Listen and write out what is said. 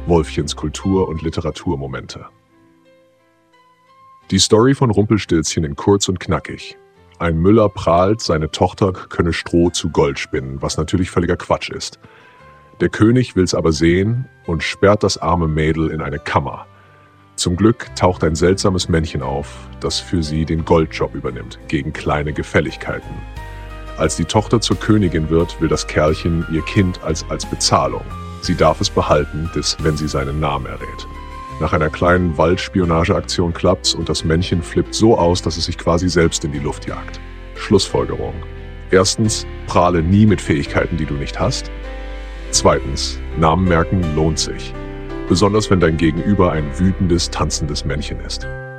Wolfchens Kultur- und Literaturmomente. Die Story von Rumpelstilzchen in kurz und knackig. Ein Müller prahlt, seine Tochter könne Stroh zu Gold spinnen, was natürlich völliger Quatsch ist. Der König will's aber sehen und sperrt das arme Mädel in eine Kammer. Zum Glück taucht ein seltsames Männchen auf, das für sie den Goldjob übernimmt, gegen kleine Gefälligkeiten. Als die Tochter zur Königin wird, will das Kerlchen ihr Kind als Bezahlung. Sie darf es behalten, wenn sie seinen Namen errät. Nach einer kleinen Waldspionageaktion klappt's und das Männchen flippt so aus, dass es sich quasi selbst in die Luft jagt. Schlussfolgerung. Erstens, prahle nie mit Fähigkeiten, die du nicht hast. Zweitens, Namen merken lohnt sich. Besonders wenn dein Gegenüber ein wütendes, tanzendes Männchen ist.